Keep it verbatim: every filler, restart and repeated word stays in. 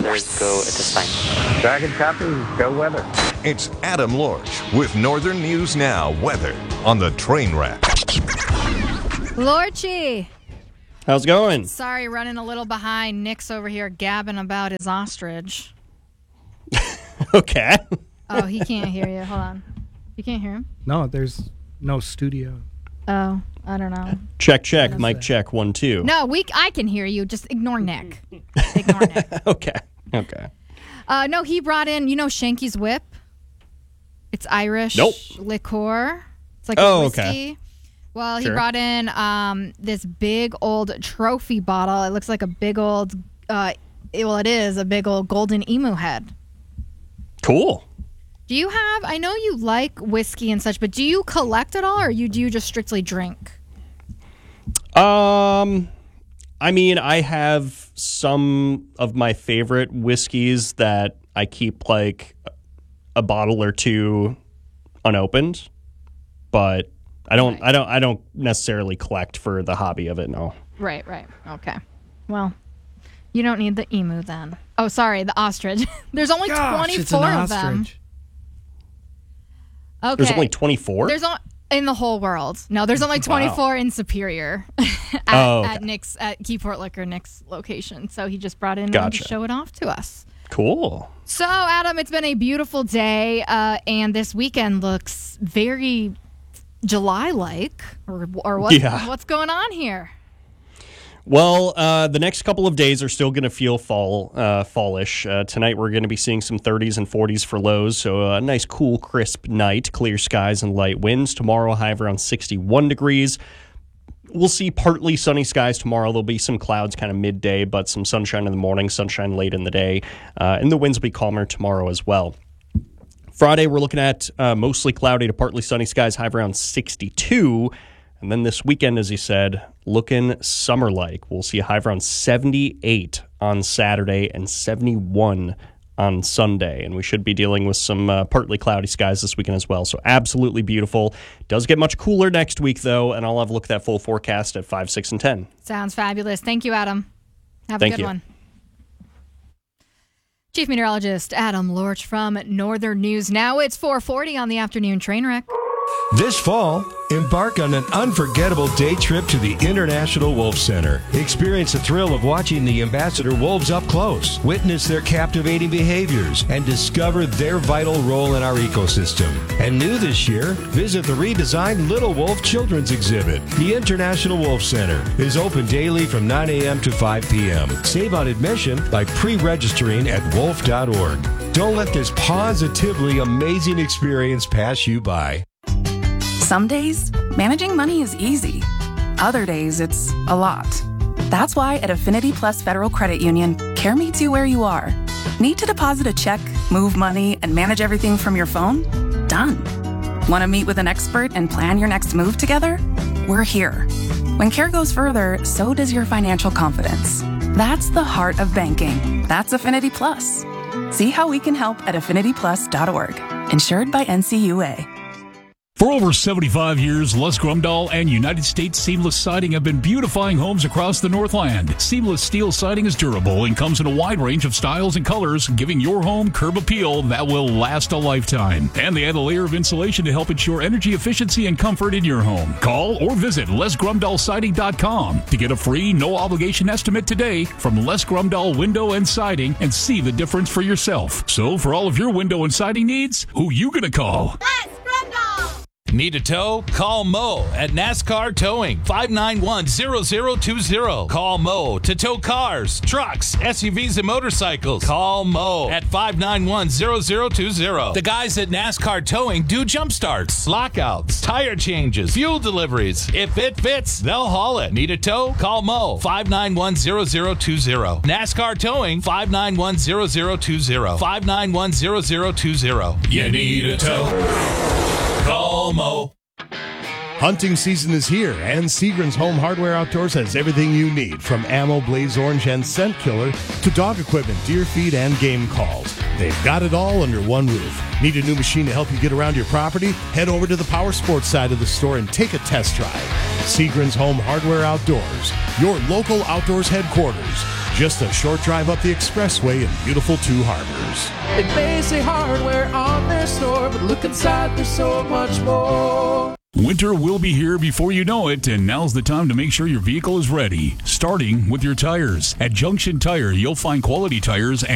others go at this time. Dragon copy, go weather. It's Adam Lorch with Northern News Now weather on the train wreck. Lorchy. How's it going? Sorry, running a little behind. Nick's over here gabbing about his ostrich. Okay. Oh, he can't hear you. Hold on. You can't hear him? No, there's no studio. Oh, I don't know. Check, check. Mic check, one, two. No, we. I can hear you. Just ignore Nick. Ignore Nick. Okay. Okay. Uh, no, he brought in, you know, Shanky's Whip? It's Irish Nope. liqueur. It's like Oh, a whiskey. okay. Well, he Sure. brought in um, this big old trophy bottle. It looks like a big old, uh, it- well, it is a big old golden emu head. Cool. Do you have, I know you like whiskey and such, but do you collect it all or you do you just strictly drink? Um, I mean, I have some of my favorite whiskeys that I keep like a bottle or two unopened, but I don't, Right. I don't, I don't necessarily collect for the hobby of it. No. Right, right. Okay. Well, you don't need the emu then. Oh, sorry, the ostrich. There's only Gosh, twenty-four it's an of them. ostrich. Okay. There's only twenty-four. There's only in the whole world. No, there's only twenty-four in Superior at, Oh, okay. at Nick's at Keyport Liquor Nick's location. So he just brought in one Gotcha. to show it off to us. Cool. So Adam, it's been a beautiful day, uh, and this weekend looks very July-like. Or, or what, Yeah. what's going on here? Well, uh, the next couple of days are still going to feel fall, uh, fallish. Uh, tonight we're going to be seeing some thirties and forties for lows, so a nice, cool, crisp night, clear skies and light winds. Tomorrow, high of around sixty-one degrees. We'll see partly sunny skies tomorrow. There'll be some clouds kind of midday, but some sunshine in the morning, sunshine late in the day, uh, and the winds will be calmer tomorrow as well. Friday, we're looking at uh, mostly cloudy to partly sunny skies, high of around sixty-two. And then this weekend, as you said, looking summer-like. We'll see a high of around seventy-eight on Saturday and seventy-one on Sunday. And we should be dealing with some uh, partly cloudy skies this weekend as well. So absolutely beautiful. Does get much cooler next week, though, and I'll have a look at that full forecast at five, six, and ten. Sounds fabulous. Thank you, Adam. Have Thank a good you. one. Chief Meteorologist Adam Lorch from Northern News. Now it's four forty on the afternoon train wreck. This fall, embark on an unforgettable day trip to the International Wolf Center. Experience the thrill of watching the ambassador wolves up close, witness their captivating behaviors, and discover their vital role in our ecosystem. And new this year, visit the redesigned Little Wolf Children's Exhibit. The International Wolf Center is open daily from nine a.m. to five p.m. Save on admission by pre-registering at wolf dot org. Don't let this positively amazing experience pass you by. Some days, managing money is easy. Other days, it's a lot. That's why at Affinity Plus Federal Credit Union, care meets you where you are. Need to deposit a check, move money, and manage everything from your phone? Done. Want to meet with an expert and plan your next move together? We're here. When care goes further, so does your financial confidence. That's the heart of banking. That's Affinity Plus. See how we can help at affinity plus dot org. Insured by N C U A. For over seventy-five years, Les Grumdahl and United States Seamless Siding have been beautifying homes across the Northland. Seamless steel siding is durable and comes in a wide range of styles and colors, giving your home curb appeal that will last a lifetime. And they add a layer of insulation to help ensure energy efficiency and comfort in your home. Call or visit les grumdahl siding dot com to get a free, no-obligation estimate today from Les Grumdahl Window and Siding and see the difference for yourself. So for all of your window and siding needs, who you gonna call? Les Grumdahl! Need a tow? Call Mo at NASCAR Towing, five nine one, zero zero two zero. Call Mo to tow cars, trucks, S U Vs, and motorcycles. Call Mo at five nine one, zero zero two zero. The guys at NASCAR Towing do jump starts, lockouts, tire changes, fuel deliveries. If it fits, they'll haul it. Need a tow? Call Mo, five nine one, zero zero two zero. NASCAR Towing, five nine one, zero zero two zero. five nine one, zero zero two zero. You need a tow? Call Mo. Hunting season is here, and Seagram's Home Hardware Outdoors has everything you need, from ammo, blaze orange, and scent killer to dog equipment, deer feed, and game calls. They've got it all under one roof. Need a new machine to help you get around your property? Head over to the Power Sports side of the store and take a test drive. Seagram's Home Hardware Outdoors, your local outdoors headquarters. Just a short drive up the expressway in beautiful Two Harbors. It may say hardware on their store, but look inside, there's so much more. Winter will be here before you know it, and now's the time to make sure your vehicle is ready, starting with your tires. At Junction Tire, you'll find quality tires and